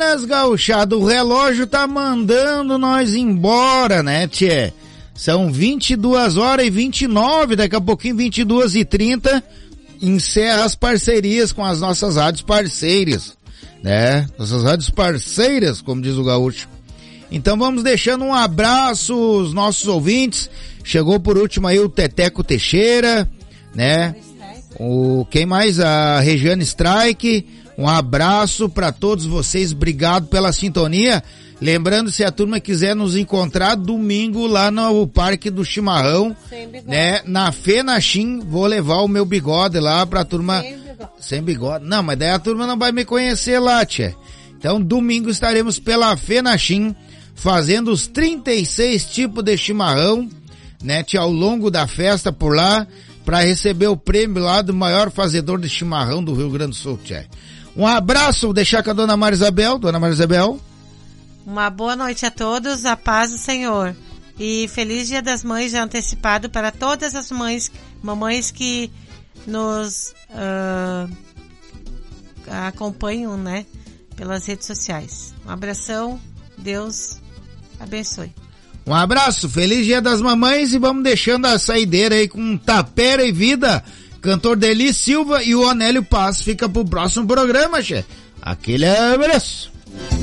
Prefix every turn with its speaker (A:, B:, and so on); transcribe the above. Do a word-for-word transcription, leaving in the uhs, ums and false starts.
A: Mas, gauchado, o relógio tá mandando nós embora, né, tchê? São vinte e duas horas e vinte e nove, daqui a pouquinho vinte e duas e trinta, encerra as parcerias com as nossas rádios parceiras, né? Nossas rádios parceiras, como diz o gaúcho. Então vamos deixando um abraço aos nossos ouvintes. Chegou por último aí o Teteco Teixeira, né? O, quem mais? A Regiane Strike. Um abraço para todos vocês, obrigado pela sintonia. Lembrando, se a turma quiser nos encontrar domingo lá no Parque do Chimarrão, né, na Fenachim, vou levar o meu bigode lá pra turma. Sem bigode. Sem bigode. Não, mas daí a turma não vai me conhecer lá, tchê. Então, domingo estaremos pela Fenachim, fazendo os trinta e seis tipos de chimarrão, né, tchê, ao longo da festa por lá, pra receber o prêmio lá do maior fazedor de chimarrão do Rio Grande do Sul, tchê. Um abraço, vou deixar com a dona Marisabel. Dona Marisabel.
B: Uma boa noite a todos, a paz do Senhor. E feliz Dia das Mães já antecipado para todas as mães, mamães que nos uh, acompanham, né, pelas redes sociais. Um abração, Deus abençoe.
A: Um abraço, feliz Dia das Mamães, e vamos deixando a saideira aí com Tapera e Vida, cantor Deli Silva, e o Onélio Paz fica pro próximo programa, che. Aquele abraço.